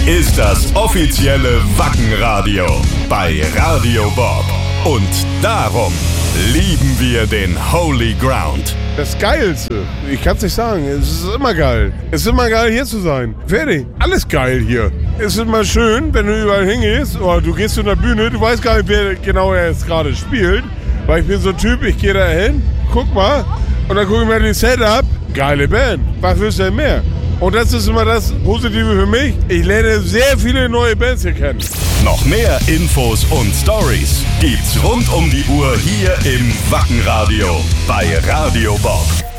ist das offizielle Wackenradio bei Radio Bob. Und darum lieben wir den Holy Ground. Das Geilste. Ich kann's nicht sagen. Es ist immer geil. Es ist immer geil, hier zu sein. Fertig. Alles geil hier. Es ist immer schön, wenn du überall hingehst. Oder du gehst zu einer Bühne. Du weißt gar nicht, wer genau jetzt gerade spielt. Weil ich bin so ein Typ, ich gehe da hin, guck mal. Und dann gucke ich mir den Setup. Geile Band. Was willst du denn mehr? Und das ist immer das Positive für mich. Ich lerne sehr viele neue Bands hier kennen. Noch mehr Infos und Stories gibt's rund um die Uhr hier im Wackenradio bei Radio Bob.